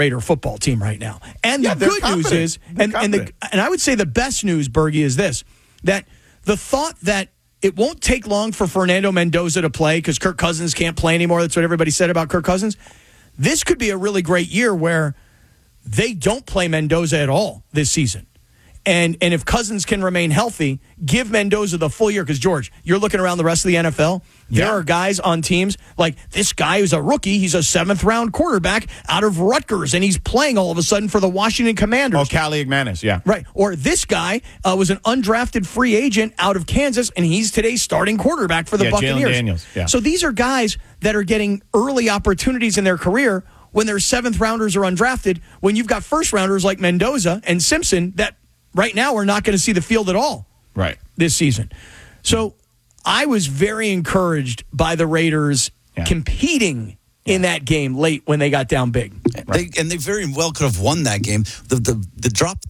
Raider football team right now. And the good news is, and I would say the best news, Bergie, is this, that the thought that it won't take long for Fernando Mendoza to play because Kirk Cousins can't play anymore. That's what everybody said about Kirk Cousins. This could be a really great year where they don't play Mendoza at all this season. And if Cousins can remain healthy, give Mendoza the full year. Because, George, you're looking around the rest of the NFL. There are guys on teams like this guy who's a rookie. He's a 7th-round quarterback out of Rutgers, and he's playing all of a sudden for the Washington Commanders. Oh, Cali Igmanis, yeah. Right. Or this guy was an undrafted free agent out of Kansas, and he's today's starting quarterback for the Buccaneers. Jalen Daniels. Yeah. So these are guys that are getting early opportunities in their career when their 7th-rounders are undrafted, when you've got 1st-rounders like Mendoza and Simpson that right now we're not going to see the field at all this season. So I was very encouraged by the Raiders competing in that game late when they got down big. They very well could have won that game. The drop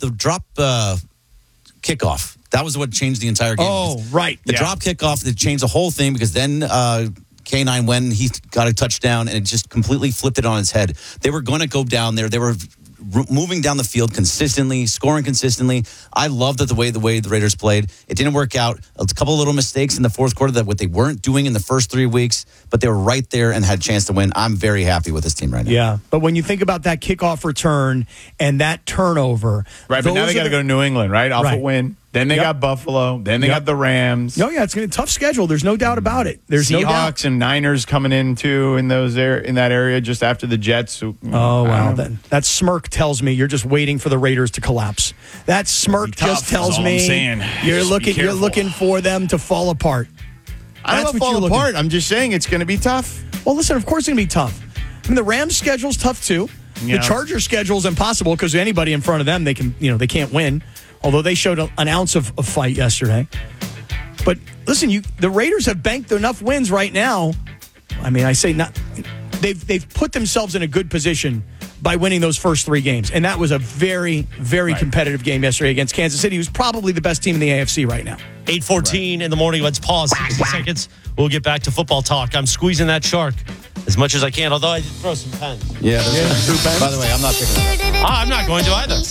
kickoff, that was what changed the entire game. Oh, right. The drop kickoff, that changed the whole thing because then K9 when he got a touchdown and it just completely flipped it on its head. They were going to go down there. They were moving down the field consistently, scoring consistently. I loved the way the Raiders played. It didn't work out. A couple of little mistakes in the fourth quarter that what they weren't doing in the first 3 weeks, but they were right there and had a chance to win. I'm very happy with this team right now. Yeah, but when you think about that kickoff return and that turnover. Right, but now they got to go to New England, right? Off a win. Then they got Buffalo. Then they got the Rams. Oh, yeah, it's going to be a tough schedule. There's no doubt about it. There's Seahawks no doubt. and Niners coming in, too, in that area just after the Jets. Wow. That smirk tells me you're just waiting for the Raiders to collapse. That smirk just tells me you're looking for them to fall apart. I don't fall apart. I'm just saying it's going to be tough. Well, listen, of course it's going to be tough. I mean, the Rams' schedule's tough, too. Yeah. The Chargers' schedule's impossible because anybody in front of them, they can't win. Although they showed an ounce of fight yesterday. But listen, the Raiders have banked enough wins right now. I mean, I say not. They've put themselves in a good position by winning those first 3 games. And that was a very, very competitive game yesterday against Kansas City, who's probably the best team in the AFC right now. 8:14 in the morning. Let's pause 60 seconds. We'll get back to football talk. I'm squeezing that shark as much as I can, although I did throw some pens. Yeah, those pens. By the way, I'm not picking them up. I'm not going to either.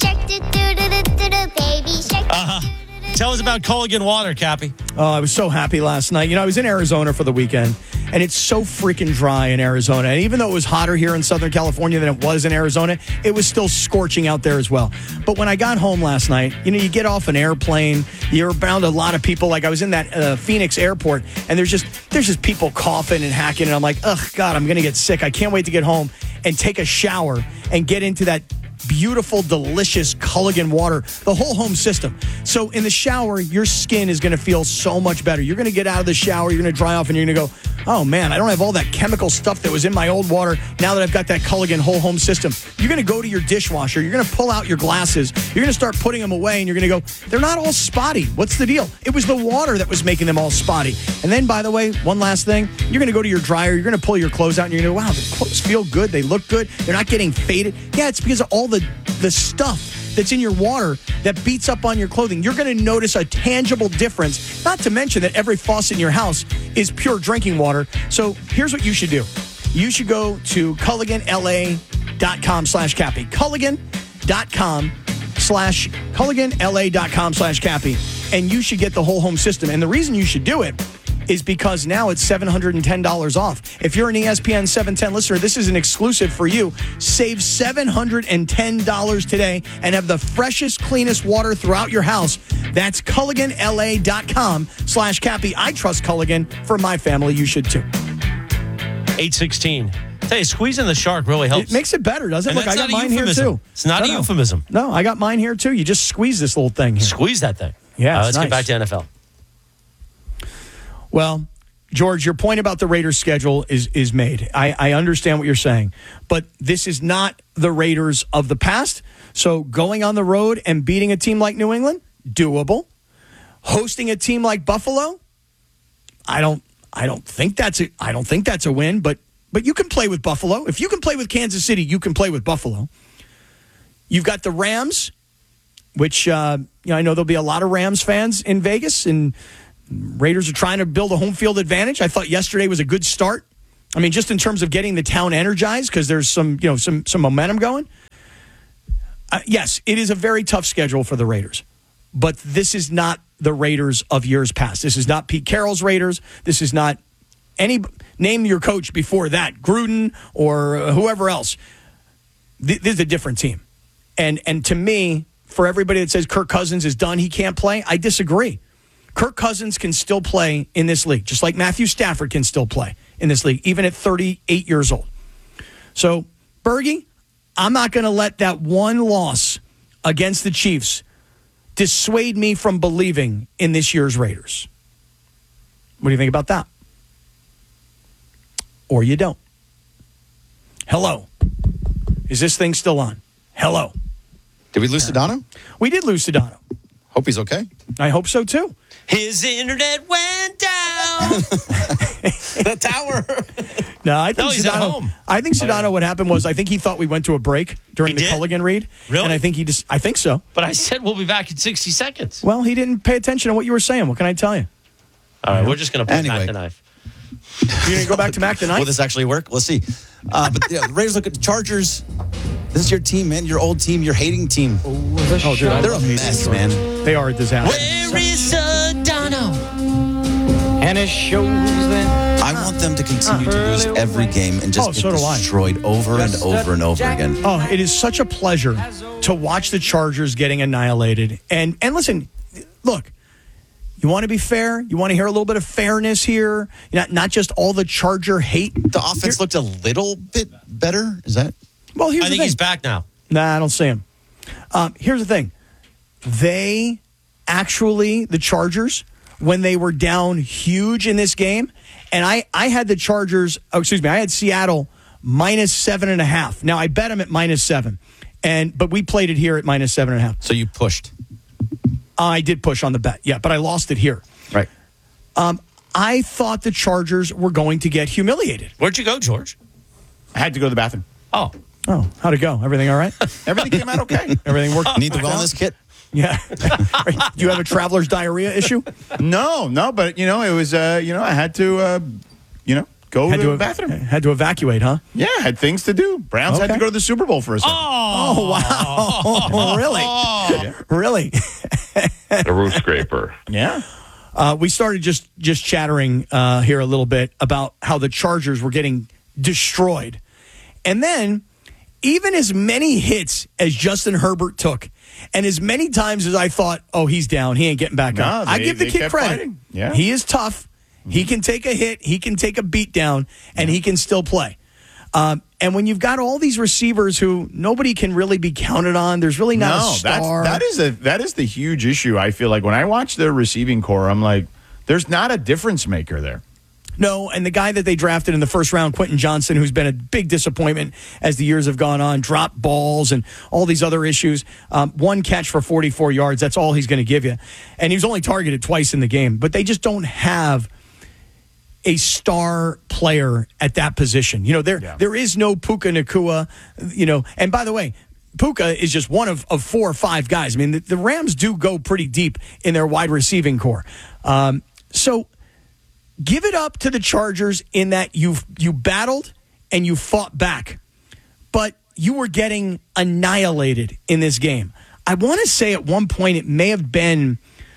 Tell us about Culligan Water, Cappy. Oh, I was so happy last night. I was in Arizona for the weekend, and it's so freaking dry in Arizona. And even though it was hotter here in Southern California than it was in Arizona, it was still scorching out there as well. But when I got home last night, you get off an airplane, you're around a lot of people. Like I was in that Phoenix airport, and there's just people coughing and hacking, and I'm like, oh, God, I'm going to get sick. I can't wait to get home and take a shower and get into that beautiful, delicious Culligan water, the whole home system. So in the shower, your skin is going to feel so much better. You're going to get out of the shower, you're going to dry off, and you're going to go, oh man, I don't have all that chemical stuff that was in my old water now that I've got that Culligan whole home system. You're going to go to your dishwasher, you're going to pull out your glasses, you're going to start putting them away, and you're going to go, they're not all spotty. What's the deal? It was the water that was making them all spotty. And then, by the way, one last thing, you're going to go to your dryer, you're going to pull your clothes out, and you're going to go, wow, the clothes feel good, they look good, they're not getting faded. Yeah, it's because of all the stuff that's in your water that beats up on your clothing. You're going to notice a tangible difference, not to mention that every faucet in your house is pure drinking water. So here's what you should do. You should go to CulliganLA.com/Cappy. CulliganLA.com/Cappy. And you should get the whole home system. And the reason you should do it is because now it's $710 off. If you're an ESPN 710 listener, this is an exclusive for you. Save $710 today and have the freshest, cleanest water throughout your house. That's CulliganLA.com/Cappy. I trust Culligan for my family. You should too. 8:16. Tell you, squeezing the shark really helps. It makes it better, doesn't it? And Look, I got mine here too. It's not a euphemism. No, I got mine here too. You just squeeze this little thing here. Squeeze that thing. Yeah, let's get back to NFL. Well, George, your point about the Raiders' schedule is made. I understand what you're saying. But this is not the Raiders of the past. So going on the road and beating a team like New England, doable. Hosting a team like Buffalo, I don't think that's a win, but you can play with Buffalo. If you can play with Kansas City, you can play with Buffalo. You've got the Rams, which I know there'll be a lot of Rams fans in Vegas, and Raiders are trying to build a home field advantage. I thought yesterday was a good start. I mean, just in terms of getting the town energized, because there's some momentum going. Yes, it is a very tough schedule for the Raiders, but this is not the Raiders of years past. This is not Pete Carroll's Raiders. This is not name your coach before that, Gruden or whoever else. This is a different team. And to me, for everybody that says Kirk Cousins is done, he can't play, I disagree. Kirk Cousins can still play in this league, just like Matthew Stafford can still play in this league, even at 38 years old. So, Bergie, I'm not going to let that one loss against the Chiefs dissuade me from believing in this year's Raiders. What do you think about that? Or you don't. Hello. Is this thing still on? Hello. Did we lose Sedano? We did lose Sedano. Hope he's okay. I hope so, too. His internet went down. The tower. No, I think he's at home. I think Sedano, what happened was, I think he thought we went to a break during the Culligan read. Really? And I think I think so. But I said we'll be back in 60 seconds. Well, he didn't pay attention to what you were saying. What can I tell you? All right, we're just going to put Mac the knife. You're going to go back to Mac tonight? Will this actually work? We'll see. But the Raiders look at the Chargers. This is your team, man. Your old team, your hating team. Oh, dude, They're a mess, man. They are a disaster. Where is Sedano? And it shows that I want them to continue to lose every game and just so get do I. destroyed over and over and over again. Oh, it is such a pleasure to watch the Chargers getting annihilated. And listen, look, you want to be fair? You want to hear a little bit of fairness here? Not just all the Charger hate? The offense looked a little bit better. Is that? Well, here's I the think thing. he's back now. Nah, I don't see him. Here's the thing. They actually, the Chargers, when they were down huge in this game, and I had the Chargers, I had Seattle -7.5. Now, I bet them at -7, but we played it here at -7.5. So you pushed. I did push on the bet, yeah, but I lost it here. Right. I thought the Chargers were going to get humiliated. Where'd you go, George? I had to go to the bathroom. Oh. Oh, how'd it go? Everything all right? Everything came out okay. Everything worked? Need the wellness kit? Yeah. Do you have a traveler's diarrhea issue? No, but it was I had to go to the bathroom. Had to evacuate, huh? Yeah, I had things to do. Browns had Okay. to go to the Super Bowl for a second. Oh, wow. Really? Really? A roof scraper. Yeah. We started just chattering here a little bit about how the Chargers were getting destroyed. And then, even as many hits as Justin Herbert took, and as many times as I thought, oh, he's down, he ain't getting back up. I give the they kid kept credit. fighting. Yeah. He is tough. He can take a hit. He can take a beat down, and he can still play. And when you've got all these receivers who nobody can really be counted on, there's really not a star. that is the huge issue. I feel like when I watch their receiving core, I'm like, there's not a difference maker there. No, and the guy that they drafted in the first round, Quentin Johnson, who's been a big disappointment as the years have gone on, dropped balls and all these other issues. One catch for 44 yards, that's all he's going to give you. And he was only targeted twice in the game. But they just don't have a star player at that position. There is no Puka Nacua, and by the way, Puka is just one of 4 or 5 guys. I mean, the Rams do go pretty deep in their wide receiving core. So give it up to the Chargers in that you battled and you fought back, but you were getting annihilated in this game. I want to say at one point it may have been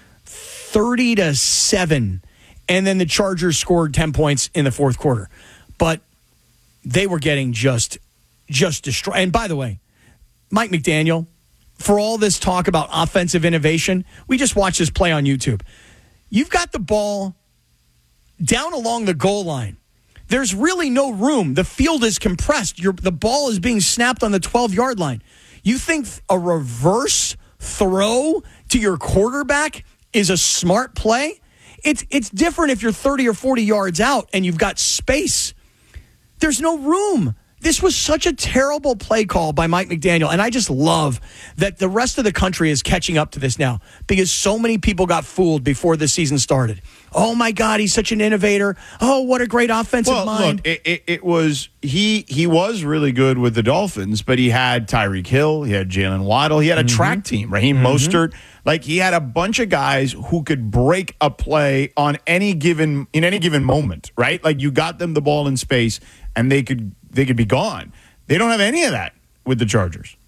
30-7, and then the Chargers scored 10 points in the fourth quarter. But they were getting just destroyed. And by the way, Mike McDaniel, for all this talk about offensive innovation, we just watched this play on YouTube. You've got the ball down along the goal line. There's really no room. The field is compressed. The ball is being snapped on the 12-yard line. You think a reverse throw to your quarterback is a smart play? It's different if you're 30 or 40 yards out and you've got space. There's no room. This was such a terrible play call by Mike McDaniel, and I just love that the rest of the country is catching up to this now because so many people got fooled before the season started. Oh, my God, he's such an innovator. Oh, what a great offensive mind. Look, it was he was really good with the Dolphins, but he had Tyreek Hill, he had Jalen Waddle, he had a track team, Raheem Mostert. Like, he had a bunch of guys who could break a play in any given moment, right? Like, you got them the ball in space, and they could be gone. They don't have any of that with the Chargers.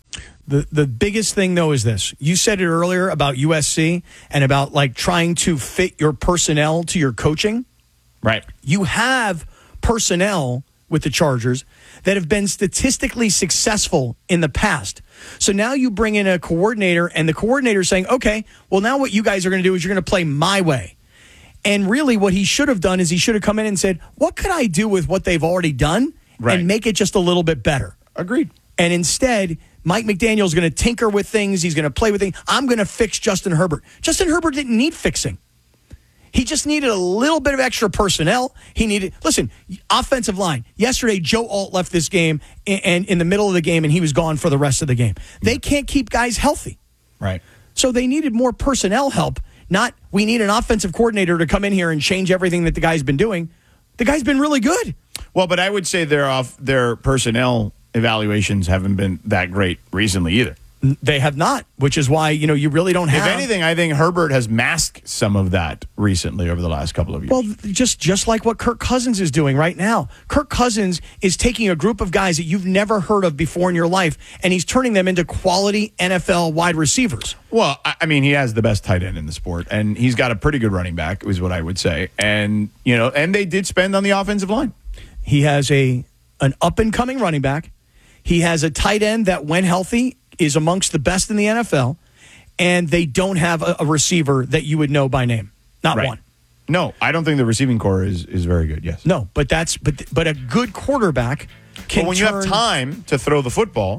The biggest thing, though, is this. You said it earlier about USC and about like trying to fit your personnel to your coaching. Right. You have personnel with the Chargers that have been statistically successful in the past. So now you bring in a coordinator, and the coordinator is saying, okay, well, now what you guys are going to do is you're going to play my way. And really what he should have done is he should have come in and said, what could I do with what they've already done and make it just a little bit better? Agreed. And instead, Mike McDaniel is going to tinker with things. He's going to play with things. I'm going to fix Justin Herbert. Justin Herbert didn't need fixing. He just needed a little bit of extra personnel. Listen, offensive line. Yesterday, Joe Alt left this game and in the middle of the game, and he was gone for the rest of the game. They can't keep guys healthy. Right. So they needed more personnel help, not we need an offensive coordinator to come in here and change everything that the guy's been doing. The guy's been really good. Well, but I would say their personnel evaluations haven't been that great recently either. They have not, which is why, you really don't have. If anything, I think Herbert has masked some of that recently over the last couple of years. Well, just like what Kirk Cousins is doing right now. Kirk Cousins is taking a group of guys that you've never heard of before in your life, and he's turning them into quality NFL wide receivers. Well, I mean, he has the best tight end in the sport, and he's got a pretty good running back, is what I would say. And, and they did spend on the offensive line. He has an up-and-coming running back. He has a tight end that, when healthy, is amongst the best in the NFL, and they don't have a receiver that you would know by name. Not one. No, I don't think the receiving core is very good, yes. No, but a good quarterback can But when you have time to throw the football,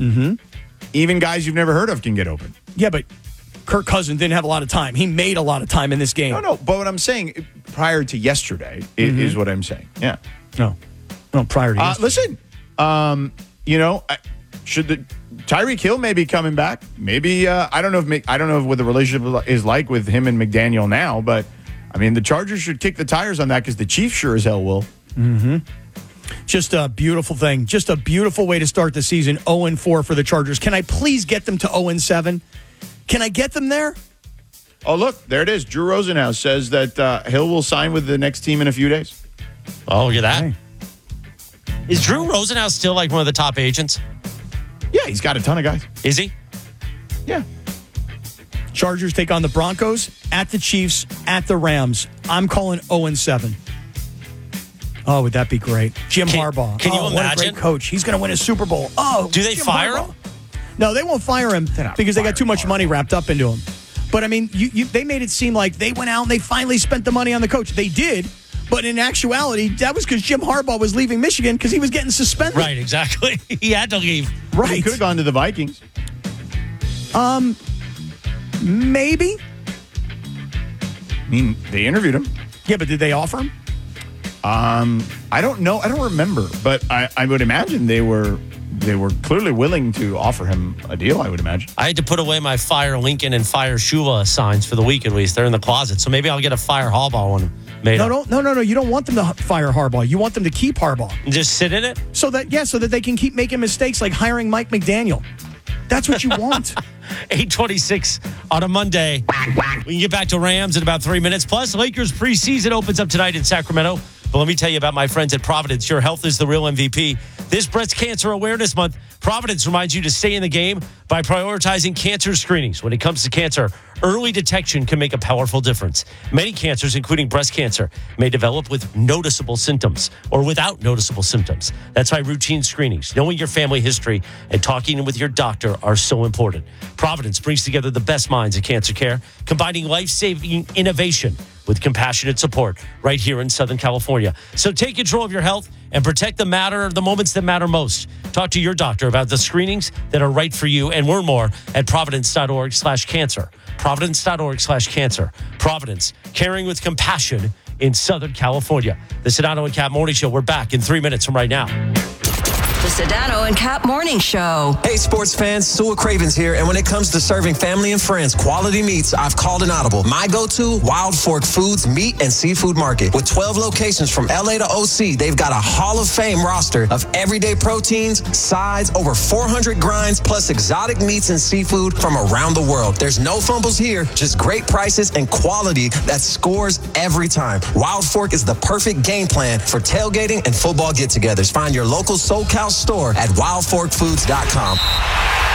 even guys you've never heard of can get open. Yeah, but Kirk Cousins didn't have a lot of time. He made a lot of time in this game. No, but what I'm saying, prior to yesterday, is what I'm saying. Yeah. No, prior to yesterday. Listen, should the Tyreek Hill may be coming back? Maybe I don't know what the relationship is like with him and McDaniel now, but I mean the Chargers should kick the tires on that because the Chiefs sure as hell will. Mm-hmm. Just a beautiful thing. Just a beautiful way to start the season. 0-4 for the Chargers. Can I please get them to 0-7? Can I get them there? Oh, look, there it is. Drew Rosenhaus says that Hill will sign with the next team in a few days. Oh, look at that. Hey. Is Drew Rosenhaus still like one of the top agents? Yeah, he's got a ton of guys. Is he? Yeah. Chargers take on the Broncos, at the Chiefs, at the Rams. I'm calling 0-7. Oh, would that be great? Jim Harbaugh. Can you imagine? What a great coach. He's going to win a Super Bowl. Oh, do they Jim fire Harbaugh. him? No, they won't fire him because they got too much money wrapped up into him. But, I mean, they made it seem like they went out and they finally spent the money on the coach. They did. But in actuality, that was because Jim Harbaugh was leaving Michigan because he was getting suspended. Right, exactly. He had to leave. Right. He could have gone to the Vikings. Maybe. I mean, they interviewed him. Yeah, but did they offer him? I don't know. I don't remember. But I would imagine they were clearly willing to offer him a deal, I would imagine. I had to put away my Fire Lincoln and Fire Shula signs for the week at least. They're in the closet. So maybe I'll get a Fire Harbaugh one made up. No. You don't want them to fire Harbaugh. You want them to keep Harbaugh. And just sit in it? So that they can keep making mistakes like hiring Mike McDaniel. That's what you want. 8:26 on a Monday. We can get back to Rams in about 3 minutes. Plus, Lakers preseason opens up tonight in Sacramento. But let me tell you about my friends at Providence. Your health is the real MVP. This Breast Cancer Awareness Month, Providence reminds you to stay in the game by prioritizing cancer screenings. When it comes to cancer, early detection can make a powerful difference. Many cancers, including breast cancer, may develop with noticeable symptoms or without noticeable symptoms. That's why routine screenings, knowing your family history, and talking with your doctor are so important. Providence brings together the best minds in cancer care, combining life-saving innovation with compassionate support right here in Southern California. So take control of your health and protect the moments that matter most. Talk to your doctor about the screenings that are right for you and learn more at providence.org/cancer. Providence.org/cancer. Providence, caring with compassion in Southern California. The Sedano and Cap Morning Show. We're back in 3 minutes from right now. The Sedano and Cap Morning Show. Hey, sports fans, Sewell Cravens here. And when it comes to serving family and friends quality meats, I've called an audible. My go-to, Wild Fork Foods Meat and Seafood Market. With 12 locations from LA to OC, they've got a Hall of Fame roster of everyday proteins, sides, over 400 grinds, plus exotic meats and seafood from around the world. There's no fumbles here, just great prices and quality that scores every time. Wild Fork is the perfect game plan for tailgating and football get-togethers. Find your local SoCal store at wildforkfoods.com.